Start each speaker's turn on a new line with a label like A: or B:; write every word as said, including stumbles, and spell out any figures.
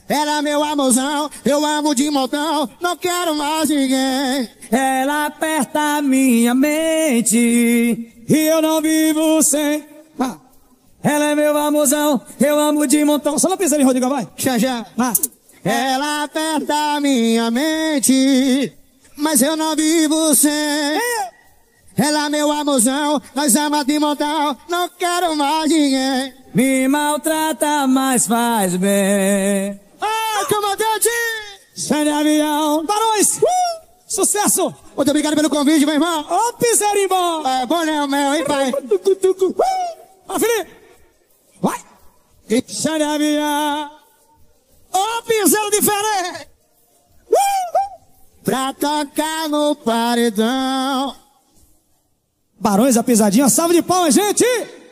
A: Era meu amorzão, eu amo de montão, não quero mais ninguém.
B: Ela aperta minha mente e eu não vivo sem. Ah. Ela é meu amorzão, eu amo de montão. Só uma pisadinha, Rodrigo, vai.
A: Já, já.
B: Ah.
A: Ela aperta minha mente, mas eu não vivo sem. Ela é meu amorzão, nós amamos de montão, não quero mais ninguém.
B: Me maltrata, mas faz bem.
A: Ah, comandante!
B: Sai de avião. Barões! Uh! Sucesso!
A: Muito obrigado pelo convite, meu irmão.
B: Ô, Pisarimbó!
A: É bom, né, o meu, hein, pai?
B: Ó, Felipe! Vai! Sai de avião!
A: Ô, piseiro diferente! Pra tocar no paredão.
B: Barões, a pisadinha, salve de palmas, gente!